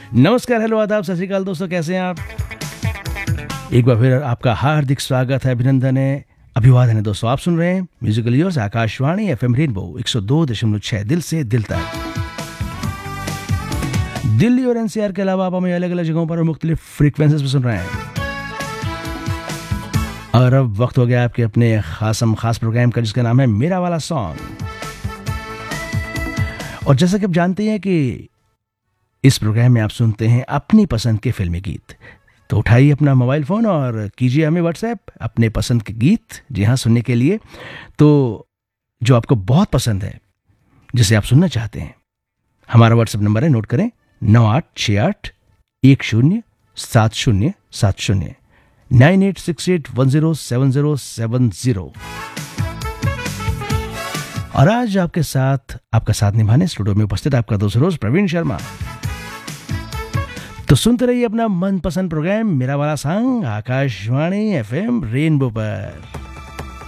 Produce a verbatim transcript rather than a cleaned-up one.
नमस्कार, हेलो, आदाब, सत श्री अकाल दोस्तों, कैसे हैं आप? एक बार फिर आपका हार्दिक स्वागत है, अभिनंदन है, अभिवादन है दोस्तों। आप सुन रहे हैं musical years, Akashvani FM rainbow एक सौ दो दशमलव छह, दिल से दिल तक। दिल्ली और एनसीआर के अलावा आप हमें अलग अलग जगहों पर मुख्तलिफ फ्रीक्वेंसीज पर सुन रहे हैं। और अब वक्त हो गया आपके अपने खासम खास प्रोग्राम का, जिसका नाम है मेरा वाला सॉन्ग। और जैसा कि आप जानते हैं कि इस प्रोग्राम में आप सुनते हैं अपनी पसंद के फिल्मी गीत, तो उठाइए अपना मोबाइल फ़ोन और कीजिए हमें व्हाट्सएप अपने पसंद के गीत, जी हाँ, सुनने के लिए। तो जो आपको बहुत पसंद है, जिसे आप सुनना चाहते हैं, हमारा व्हाट्सएप नंबर है, नोट करें, नौ आठ छः आठ एक शून्य सात शून्य सात शून्य, nine eight six eight one zero seven zero seven zero. और आज आपके साथ आपका साथ निभाने स्टूडियो में उपस्थित आपका दोस्त रोज प्रवीण शर्मा। तो सुनते रहिए अपना मनपसंद प्रोग्राम मेरा वाला सॉन्ग, आकाशवाणी एफएम रेनबो पर।